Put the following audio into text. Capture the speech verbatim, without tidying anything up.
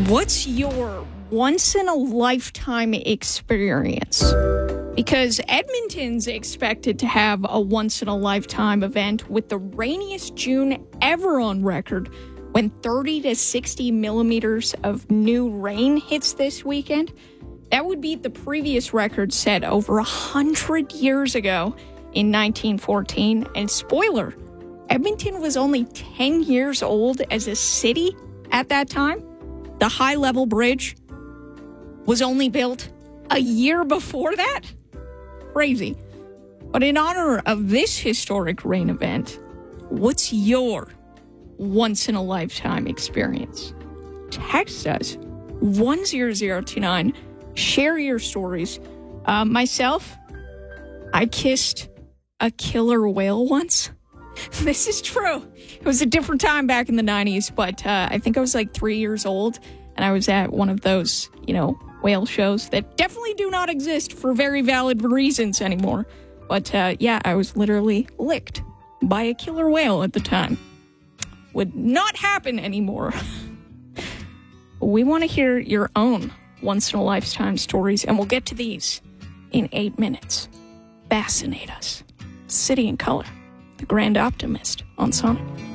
What's your once-in-a-lifetime experience? Because Edmonton's expected to have a once-in-a-lifetime event with the rainiest June ever on record when thirty to sixty millimeters of new rain hits this weekend. That would beat the previous record set over one hundred years ago in nineteen fourteen. And spoiler, Edmonton was only ten years old as a city at that time. The high-level bridge was only built a year before that. Crazy. But in honor of this historic rain event, what's your once-in-a-lifetime experience? Text us one zero zero two nine. Share your stories. Uh, myself, I kissed a killer whale once. This is true. It was a different time back in the nineties, but uh, I think I was like three years old, and I was at one of those, you know, whale shows that definitely do not exist for very valid reasons anymore. But uh, yeah, I was literally licked by a killer whale at the time. Would not happen anymore. We want to hear your own once-in-a-lifetime stories, and we'll get to these in eight minutes. Fascinate us. City in Color. The Grand Optimist on Sonic.